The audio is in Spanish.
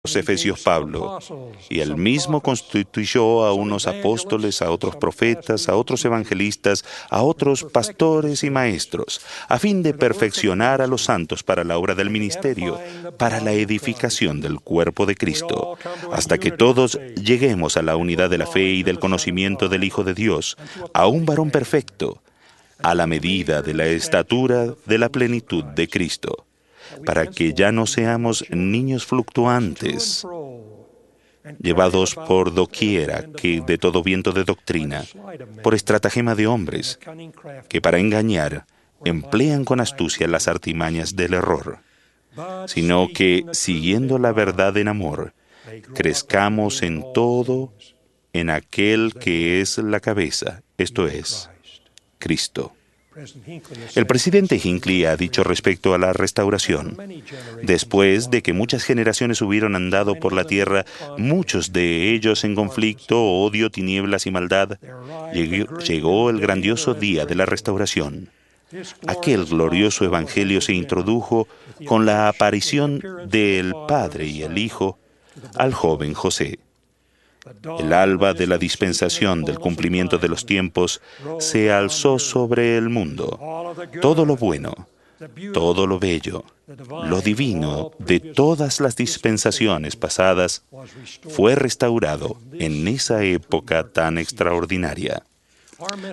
los Efesios Pablo, y él mismo constituyó a unos apóstoles, a otros profetas, a otros evangelistas, a otros pastores y maestros, a fin de perfeccionar a los santos para la obra del ministerio, para la edificación del cuerpo de Cristo, hasta que todos lleguemos a la unidad de la fe y del conocimiento del Hijo de Dios, a un varón perfecto, a la medida de la estatura de la plenitud de Cristo, para que ya no seamos niños fluctuantes, llevados por doquiera que de todo viento de doctrina, por estratagema de hombres, que para engañar emplean con astucia las artimañas del error, sino que, siguiendo la verdad en amor, crezcamos en todo en aquel que es la cabeza, esto es, Cristo. El presidente Hinckley ha dicho respecto a la restauración: después de que muchas generaciones hubieron andado por la tierra, muchos de ellos en conflicto, odio, tinieblas y maldad, llegó el grandioso día de la restauración. Aquel glorioso evangelio se introdujo con la aparición del Padre y el Hijo al joven José. El alba de la dispensación del cumplimiento de los tiempos se alzó sobre el mundo. Todo lo bueno, todo lo bello, lo divino de todas las dispensaciones pasadas fue restaurado en esa época tan extraordinaria.